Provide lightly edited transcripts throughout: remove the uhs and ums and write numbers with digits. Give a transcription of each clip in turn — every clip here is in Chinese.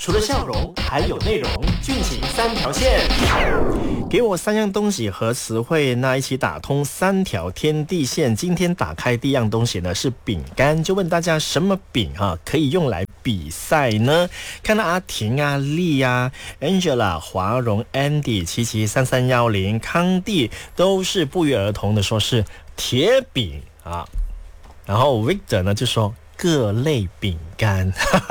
除了笑容还有内容，俊情三条线。给我3样东西和词汇，那一起打通3条天地线。今天打开第一样东西呢是饼干，就问大家什么饼可以用来比赛呢？看到阿婷啊、丽啊、Angela、华荣、Andy、琪琪、3310、康帝都是不约而同的说是铁饼啊，然后 Victor 呢就说各类饼干。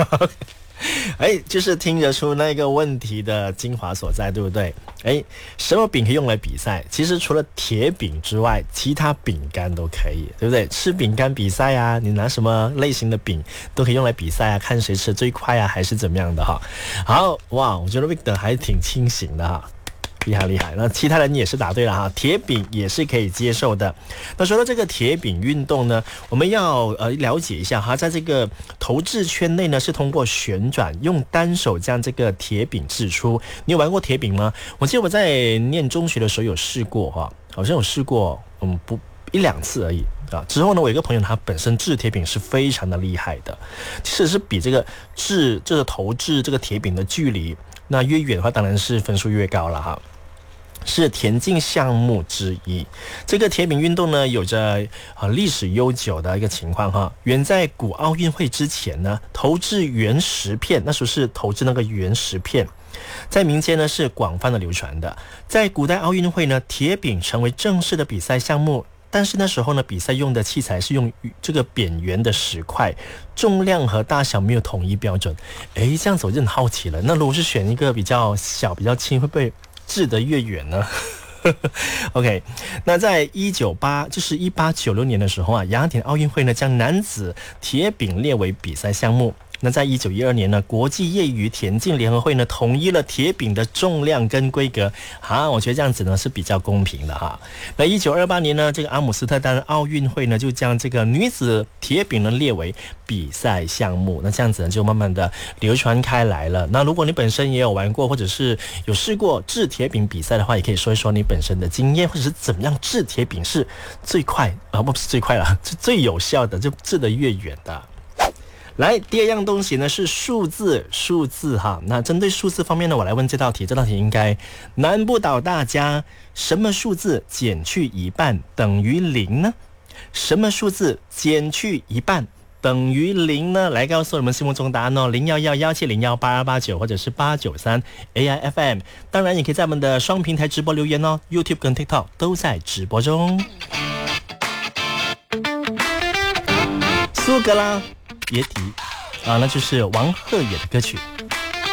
就是听得出那个问题的精华所在，对不对？什么饼可以用来比赛？其实除了铁饼之外，其他饼干都可以，对不对？吃饼干比赛啊，你拿什么类型的饼都可以用来比赛啊，看谁吃最快啊，还是怎么样的哈。好，哇，我觉得 Victor 还挺清醒的哈。厉害厉害，那其他人也是答对了哈，铁饼也是可以接受的。那说到这个铁饼运动呢，我们要了解一下哈，在这个投掷圈内呢，是通过旋转，用单手将这个铁饼掷出。你有玩过铁饼吗？我记得我在念中学的时候有试过哈，好像有试过，不1-2次而已啊。之后呢，我有一个朋友，他本身掷铁饼是非常的厉害的，其实是比这个投掷这个铁饼的距离，那越远的话，当然是分数越高了哈。是田径项目之一。这个铁饼运动呢，有着历史悠久的一个情况哈。远在古奥运会之前呢，投掷原石片，那时候是投掷那个原石片，在民间呢是广泛的流传的。在古代奥运会呢，铁饼成为正式的比赛项目。但是那时候呢，比赛用的器材是用这个扁圆的石块，重量和大小没有统一标准。这样子我就很好奇了，那如果是选一个比较小、比较轻，会不会掷得越远呢？OK， 那在1896年的时候啊，雅典奥运会呢将男子铁饼列为比赛项目。那在1912年呢，国际业余田径联合会呢统一了铁饼的重量跟规格。我觉得这样子呢是比较公平的哈。那1928年呢，这个阿姆斯特丹奥运会呢就将这个女子铁饼呢列为比赛项目。那这样子呢就慢慢的流传开来了。那如果你本身也有玩过，或者是有试过掷铁饼比赛的话，也可以说一说你本身的经验，或者是怎么样掷铁饼是最快不是最快了，是最有效的，就掷得越远的。来，第2样东西呢是数字哈。那针对数字方面呢，我来问这道题应该难不倒大家。什么数字减去1半等于0呢？什么数字减去1半等于0呢？来告诉我们心目中答案哦，011-170-8289或者是893 AIFM。当然也可以在我们的双平台直播留言哦 ，YouTube 跟 TikTok 都在直播中。苏格拉别提那就是王鹤野的歌曲。